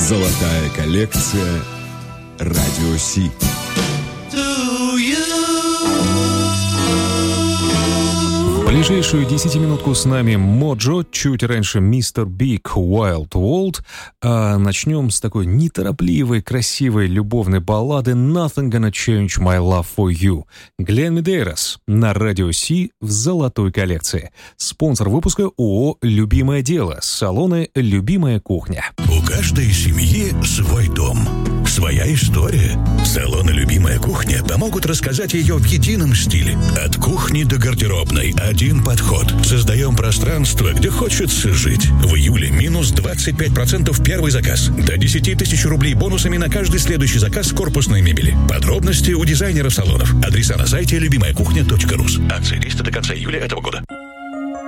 Золотая коллекция Радио Си. В ближайшую 10-минутку с нами Моджо, чуть раньше Mr. Big Wild World. А начнем с такой неторопливой, красивой любовной баллады Nothing Gonna Change My Love For You. Глен Медейрос на Радио Си в золотой коллекции. Спонсор выпуска ООО «Любимое дело», салоны «Любимая кухня». У каждой семьи свой дом, своя история. Салоны «Любимая кухня» помогут рассказать ее в едином стиле. От кухни до гардеробной один подход. Создаем пространство, где хочется жить. В июле минус 25% первый заказ. До 10 тысяч рублей бонусами на каждый следующий заказ корпусной мебели. Подробности у дизайнеров салонов. Адреса на сайте любимаякухня.ру. Акция действует до конца июля этого года.